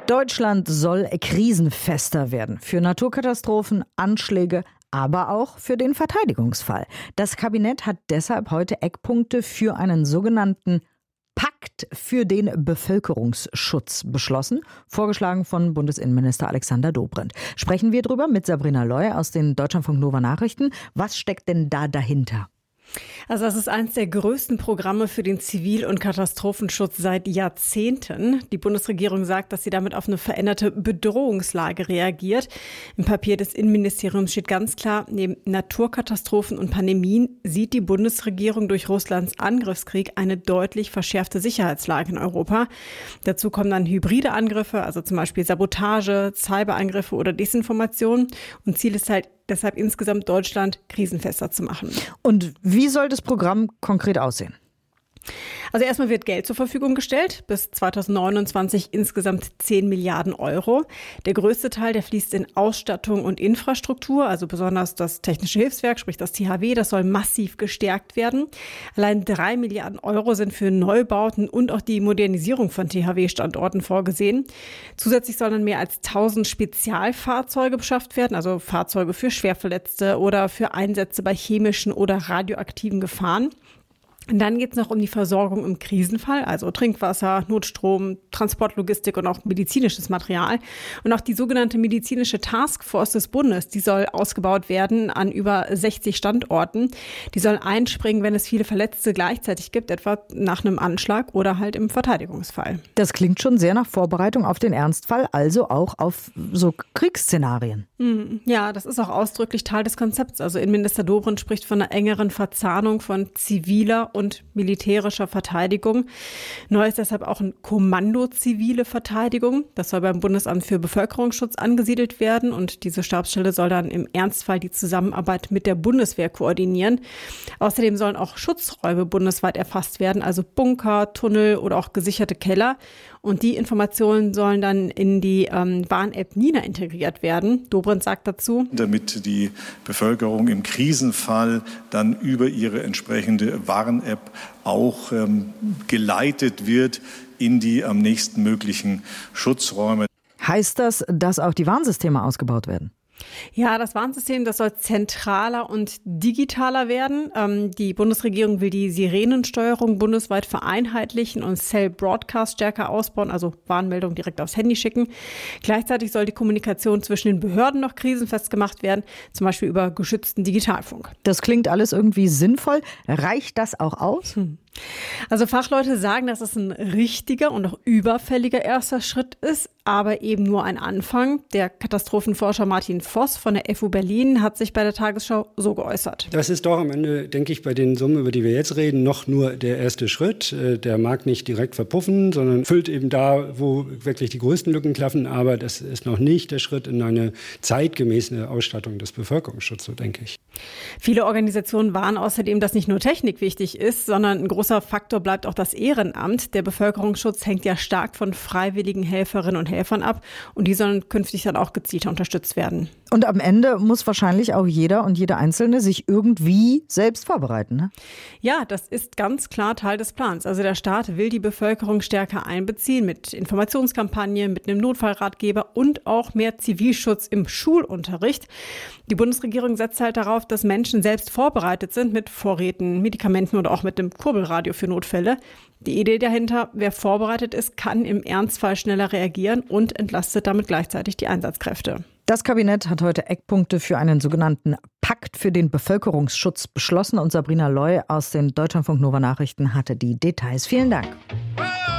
Deutschland soll krisenfester werden für Naturkatastrophen, Anschläge, aber auch für den Verteidigungsfall. Das Kabinett hat deshalb heute Eckpunkte für einen sogenannten Pakt für den Bevölkerungsschutz beschlossen, vorgeschlagen von Bundesinnenminister Alexander Dobrindt. Sprechen wir drüber mit Sabrina Loy aus den Deutschlandfunk Nova Nachrichten. Was steckt denn da dahinter? Also das ist eines der größten Programme für den Zivil- und Katastrophenschutz seit Jahrzehnten. Die Bundesregierung sagt, dass sie damit auf eine veränderte Bedrohungslage reagiert. Im Papier des Innenministeriums steht ganz klar, neben Naturkatastrophen und Pandemien sieht die Bundesregierung durch Russlands Angriffskrieg eine deutlich verschärfte Sicherheitslage in Europa. Dazu kommen dann hybride Angriffe, also zum Beispiel Sabotage, Cyberangriffe oder Desinformation. Und Ziel ist halt deshalb insgesamt Deutschland krisenfester zu machen. Und wie soll das Programm konkret aussehen? Also erstmal wird Geld zur Verfügung gestellt, bis 2029 insgesamt 10 Milliarden Euro. Der größte Teil, der fließt in Ausstattung und Infrastruktur, also besonders das Technische Hilfswerk, sprich das THW, das soll massiv gestärkt werden. Allein 3 Milliarden Euro sind für Neubauten und auch die Modernisierung von THW-Standorten vorgesehen. Zusätzlich sollen dann mehr als 1000 Spezialfahrzeuge beschafft werden, also Fahrzeuge für Schwerverletzte oder für Einsätze bei chemischen oder radioaktiven Gefahren. Und dann geht es noch um die Versorgung im Krisenfall, also Trinkwasser, Notstrom, Transportlogistik und auch medizinisches Material. Und auch die sogenannte medizinische Taskforce des Bundes, die soll ausgebaut werden an über 60 Standorten. Die soll einspringen, wenn es viele Verletzte gleichzeitig gibt, etwa nach einem Anschlag oder halt im Verteidigungsfall. Das klingt schon sehr nach Vorbereitung auf den Ernstfall, also auch auf so Kriegsszenarien. Ja, das ist auch ausdrücklich Teil des Konzepts. Also Innenminister Dobrindt spricht von einer engeren Verzahnung von ziviler und militärischer Verteidigung. Neu ist deshalb auch ein Kommando zivile Verteidigung. Das soll beim Bundesamt für Bevölkerungsschutz angesiedelt werden und diese Stabsstelle soll dann im Ernstfall die Zusammenarbeit mit der Bundeswehr koordinieren. Außerdem sollen auch Schutzräume bundesweit erfasst werden, also Bunker, Tunnel oder auch gesicherte Keller. Und die Informationen sollen dann in die Warn-App Nina integriert werden. Dobrindt sagt dazu: Damit die Bevölkerung im Krisenfall dann über ihre entsprechende Warn-App auch geleitet wird in die am nächsten möglichen Schutzräume. Heißt das, dass auch die Warnsysteme ausgebaut werden? Ja, das Warnsystem, das soll zentraler und digitaler werden. Die Bundesregierung will die Sirenensteuerung bundesweit vereinheitlichen und Cell Broadcast stärker ausbauen, also Warnmeldungen direkt aufs Handy schicken. Gleichzeitig soll die Kommunikation zwischen den Behörden noch krisenfest gemacht werden, zum Beispiel über geschützten Digitalfunk. Das klingt alles irgendwie sinnvoll. Reicht das auch aus? Also Fachleute sagen, dass es ein richtiger und auch überfälliger erster Schritt ist, aber eben nur ein Anfang. Der Katastrophenforscher Martin Voss von der FU Berlin hat sich bei der Tagesschau so geäußert. Das ist doch am Ende, denke ich, bei den Summen, über die wir jetzt reden, noch nur der erste Schritt. Der mag nicht direkt verpuffen, sondern füllt eben da, wo wirklich die größten Lücken klaffen. Aber das ist noch nicht der Schritt in eine zeitgemäße Ausstattung des Bevölkerungsschutzes, so denke ich. Viele Organisationen warnen außerdem, dass nicht nur Technik wichtig ist, sondern ein großer Faktor bleibt auch das Ehrenamt. Der Bevölkerungsschutz hängt ja stark von freiwilligen Helferinnen und Helfern ab und die sollen künftig dann auch gezielter unterstützt werden. Und am Ende muss wahrscheinlich auch jeder und jede Einzelne sich irgendwie selbst vorbereiten, ne? Ja, das ist ganz klar Teil des Plans. Also der Staat will die Bevölkerung stärker einbeziehen mit Informationskampagnen, mit einem Notfallratgeber und auch mehr Zivilschutz im Schulunterricht. Die Bundesregierung setzt halt darauf, dass Menschen selbst vorbereitet sind mit Vorräten, Medikamenten oder auch mit dem Kurbelradio für Notfälle. Die Idee dahinter, wer vorbereitet ist, kann im Ernstfall schneller reagieren und entlastet damit gleichzeitig die Einsatzkräfte. Das Kabinett hat heute Eckpunkte für einen sogenannten Pakt für den Bevölkerungsschutz beschlossen und Sabrina Loy aus den Deutschlandfunk Nova Nachrichten hatte die Details. Vielen Dank.